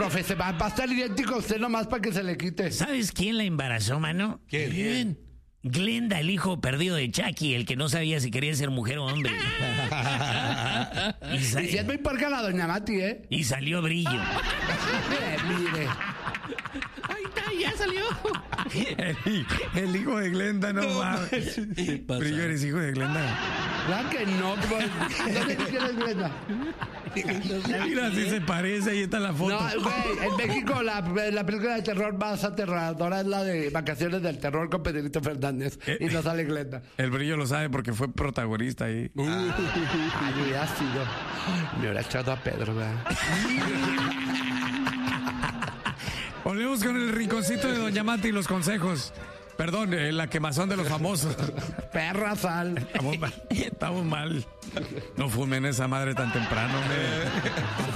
profe, se va a estar idéntico a usted nomás para que se le quite. ¿Sabes quién la embarazó, mano? ¿Quién? Glenda, el hijo perdido de Chucky, el que no sabía si quería ser mujer o hombre. Y si es muy porca la doña Mati, ¿eh? Y salió Brillo. Mire. Ahí está, ya salió. El hijo de Glenda, no mames. Brillo, eres hijo de Glenda. Claro que no, ¿dónde tienes Glenda? Mira, si se parece, ahí está la foto. No, güey, en México la película de terror más aterradora es la de Vacaciones del Terror con Pedrito Fernández. Y no sale Glenda. El Brillo lo sabe porque fue protagonista ahí. Hubiera sido. Me hubiera echado a Pedro, ¿verdad? Volvemos con el rinconcito de Doña Mati y los consejos. Perdón, la quemazón de los famosos. Perra sal. Estamos mal. No fumen esa madre tan temprano, hombre.